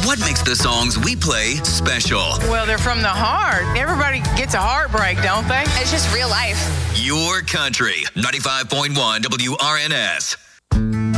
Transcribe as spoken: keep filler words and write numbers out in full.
What makes the songs we play special? Well, they're from the heart. Everybody gets a heartbreak, don't they? It's just real life. Your country. ninety-five point one W R N S.